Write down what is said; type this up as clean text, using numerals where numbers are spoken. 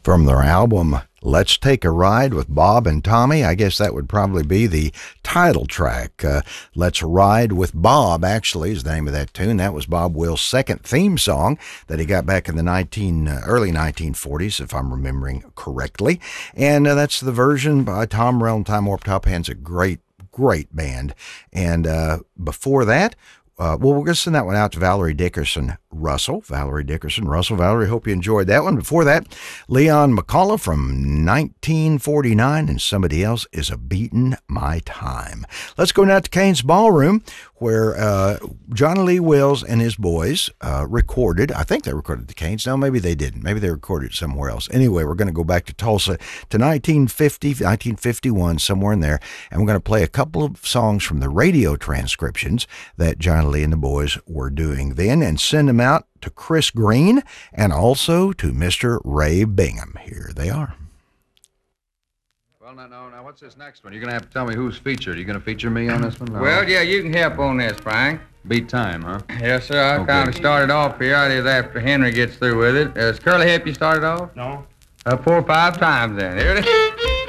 from their album Let's Take a Ride with Bob and Tommy. I guess that would probably be the title track. Let's Ride with Bob, actually, is the name of that tune. That was Bob Wills' second theme song that he got back in the early 1940s, if I'm remembering correctly. And that's the version by Tom Morello and Time Warp Top Hands, a great band. And before that, we're going to send that one out to Valerie Dickerson Russell. Valerie, hope you enjoyed that one. Before that, Leon McCullough from 1949 and Somebody Else Is a Beatin' My Time. Let's go now to Cain's Ballroom, where Johnny Lee Wills and his boys recorded. I think they recorded the Cains. No, maybe they didn't. Maybe they recorded it somewhere else. Anyway, we're going to go back to Tulsa to 1950, 1951, somewhere in there, and we're going to play a couple of songs from the radio transcriptions that Johnny Lee and the boys were doing then, and send them out to Chris Green and also to Mr. Ray Bingham. Here they are. Well, now, what's this next one? You're going to have to tell me who's featured. Are you going to feature me on this one? No. Well, yeah, you can help on this, Frank. Beat time, huh? Yes, sir. I kind of started off here. I did after Henry gets through with it. Does Curly help you start it off? No. 4 or 5 times then. Here it is.